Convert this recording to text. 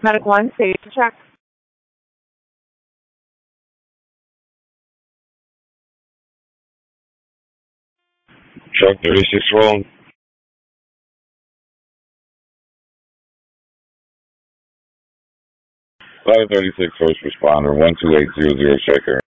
Medic 1, state to check. Truck 36 rolling. 1136 first responder, 12800 checker.